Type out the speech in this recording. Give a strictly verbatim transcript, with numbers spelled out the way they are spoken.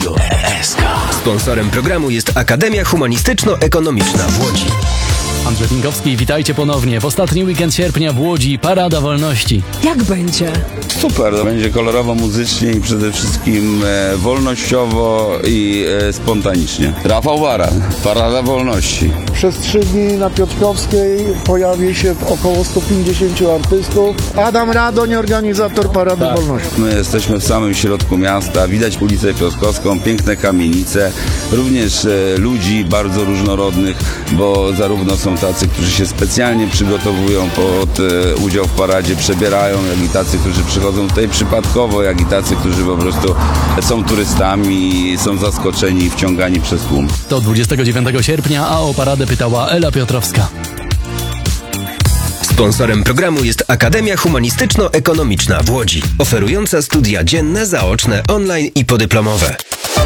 Radio S K. Sponsorem programu jest Akademia Humanistyczno-Ekonomiczna w Łodzi. Andrzej Pinkowski, witajcie ponownie. W ostatni weekend sierpnia w Łodzi Parada Wolności. Jak będzie? Super, to będzie kolorowo, muzycznie i przede wszystkim e, wolnościowo i e, spontanicznie. Rafał Baran, Parada Wolności. Przez trzy dni na Piotrkowskiej pojawi się około sto pięćdziesięciu artystów. Adam Radoń, organizator Parady Tak. Wolności. My jesteśmy w samym środku miasta, widać ulicę Piotrkowską, piękne kamienice, również e, ludzi bardzo różnorodnych, bo zarówno są tacy, którzy się specjalnie przygotowują pod e, udział w paradzie, przebierają, jak i tacy, którzy przychodzą tutaj przypadkowo, jak i tacy, którzy po prostu są turystami, są zaskoczeni i wciągani przez tłum. To dwudziestego dziewiątego sierpnia, a o paradę pytała Ela Piotrowska. Sponsorem programu jest Akademia Humanistyczno-Ekonomiczna w Łodzi, oferująca studia dzienne, zaoczne, online i podyplomowe.